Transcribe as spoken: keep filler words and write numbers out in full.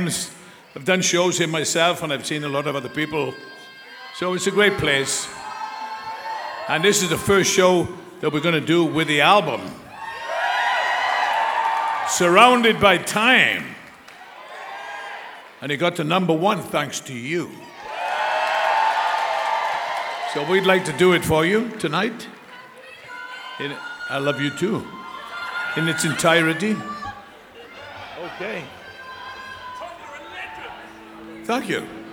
times. I've done shows here myself, and I've seen a lot of other people. So it's a great place. And this is the first show that we're going to do with the album. Surrounded by Time. And it got to number one thanks to you. So we'd like to do it for you tonight. In, I Love You Too. In its entirety. Okay. Thank you.